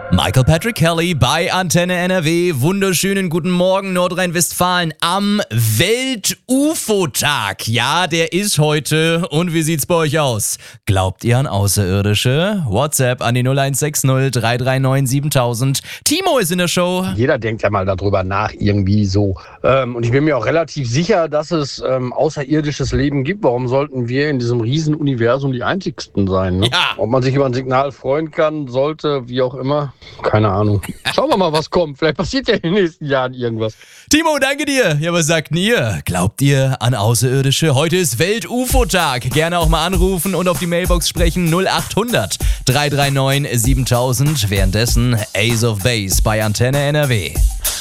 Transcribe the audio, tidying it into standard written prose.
Michael Patrick Kelly bei Antenne NRW. Wunderschönen guten Morgen Nordrhein-Westfalen am Welt-UFO-Tag. Ja, der ist heute. Und wie sieht's bei euch aus? Glaubt ihr an Außerirdische? WhatsApp an die 0160 339 7000. Timo ist in der Show. Jeder denkt ja mal darüber nach, irgendwie so. Und ich bin mir auch relativ sicher, dass es außerirdisches Leben gibt. Warum sollten wir in diesem Riesenuniversum die Einzigsten sein? Ne? Ja. Ob man sich über ein Signal freuen kann, sollte, wie auch immer. Keine Ahnung. Schauen wir mal, was kommt. Vielleicht passiert ja in den nächsten Jahren irgendwas. Timo, danke dir. Ja, was sagt ihr? Glaubt ihr an Außerirdische? Heute ist Welt-UFO-Tag. Gerne auch mal anrufen und auf die Mailbox sprechen. 0800 339 7000. Währenddessen Ace of Base bei Antenne NRW.